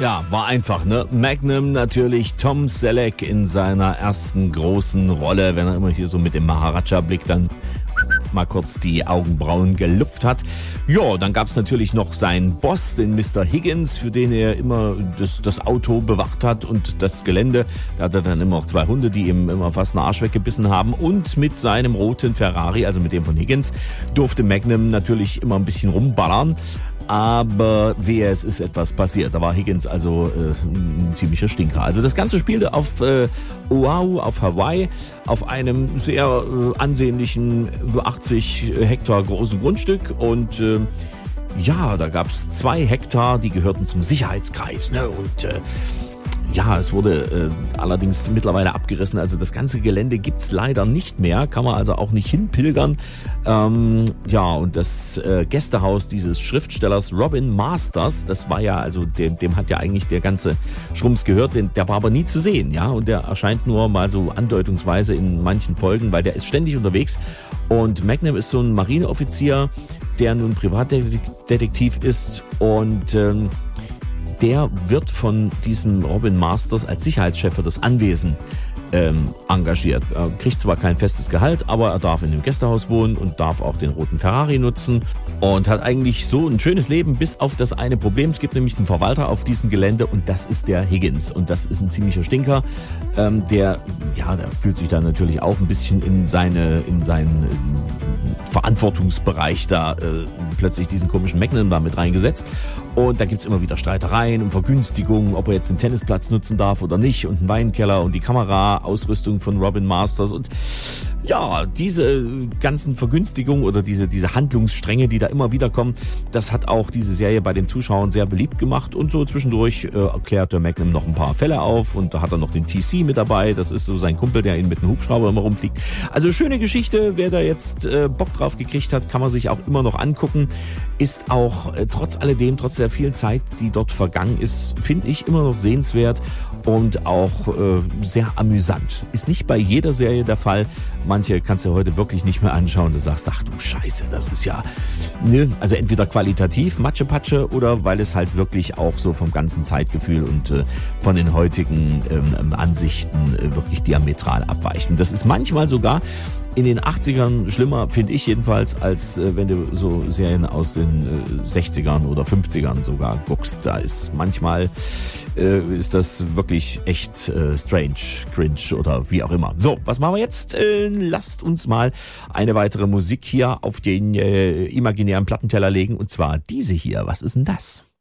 Ja, war einfach, ne? Magnum natürlich, Tom Selleck in seiner ersten großen Rolle, wenn er immer hier so mit dem Maharaja-Blick dann mal kurz die Augenbrauen gelupft hat. Ja, dann gab's natürlich noch seinen Boss, den Mr. Higgins, für den er immer das Auto bewacht hat und das Gelände. Da hat er dann immer noch 2 Hunde, die ihm immer fast den Arsch weggebissen haben. Und mit seinem roten Ferrari, also mit dem von Higgins, durfte Magnum natürlich immer ein bisschen rumballern. Aber wehe, es ist etwas passiert. Da war Higgins also ein ziemlicher Stinker. Also das Ganze spielte auf Oahu, auf Hawaii, auf einem sehr ansehnlichen 80 Hektar großen Grundstück. Und ja, da gab's 2 Hektar, die gehörten zum Sicherheitskreis. Ne? Und ja, es wurde allerdings mittlerweile abgerissen. Also das ganze Gelände gibt's leider nicht mehr. Kann man also auch nicht hinpilgern. Ja, und das Gästehaus dieses Schriftstellers Robin Masters, das war ja, also dem hat ja eigentlich der ganze Schrums gehört. Der war aber nie zu sehen, ja. Und der erscheint nur mal so andeutungsweise in manchen Folgen, weil der ist ständig unterwegs. Und Magnum ist so ein Marineoffizier, der nun Privatdetektiv ist und der wird von diesem Robin Masters als Sicherheitschef für das Anwesen engagiert. Er kriegt zwar kein festes Gehalt, aber er darf in dem Gästehaus wohnen und darf auch den roten Ferrari nutzen und hat eigentlich so ein schönes Leben, bis auf das eine Problem. Es gibt nämlich einen Verwalter auf diesem Gelände und das ist der Higgins und das ist ein ziemlicher Stinker. Der fühlt sich da natürlich auch ein bisschen in seinen Verantwortungsbereich da plötzlich diesen komischen Magnum da mit reingesetzt. Und da gibt's immer wieder Streitereien und Vergünstigungen, ob er jetzt den Tennisplatz nutzen darf oder nicht und einen Weinkeller und die Kameraausrüstung von Robin Masters und ja, diese ganzen Vergünstigungen oder diese Handlungsstränge, die da immer wieder kommen, das hat auch diese Serie bei den Zuschauern sehr beliebt gemacht und so zwischendurch klärt der Magnum noch ein paar Fälle auf und da hat er noch den TC mit dabei, das ist so sein Kumpel, der ihn mit einem Hubschrauber immer rumfliegt. Also schöne Geschichte, wer da jetzt Bock drauf gekriegt hat, kann man sich auch immer noch angucken, ist auch trotz der vielen Zeit, die dort vergangen ist, finde ich immer noch sehenswert und auch sehr amüsant. Ist nicht bei jeder Serie der Fall. Manche kannst du heute wirklich nicht mehr anschauen. Du sagst, ach du Scheiße, das ist ja, ne? Also entweder qualitativ, Matsche-Patsche oder weil es halt wirklich auch so vom ganzen Zeitgefühl und von den heutigen Ansichten wirklich diametral abweicht. Und das ist manchmal sogar in den 80ern schlimmer, finde ich jedenfalls, als wenn du so Serien aus den 60ern oder 50ern sogar guckst. Da ist manchmal ist das wirklich echt strange, cringe oder wie auch immer. So, was machen wir jetzt? Lasst uns mal eine weitere Musik hier auf den imaginären Plattenteller legen und zwar diese hier. Was ist denn das?